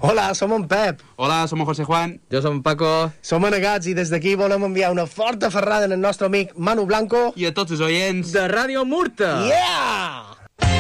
Hola, som en Pep. Hola, som en José Juan. Jo som Paco. Som anegats i des d'aquí volem enviar una forta ferrada al nostre amic Manu Blanco. I a tots els oients De Ràdio Murta. Yeah!